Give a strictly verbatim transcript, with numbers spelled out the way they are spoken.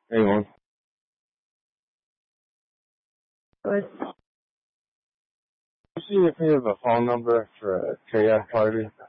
Anyone? Good. See if we have a phone number for a chaos party.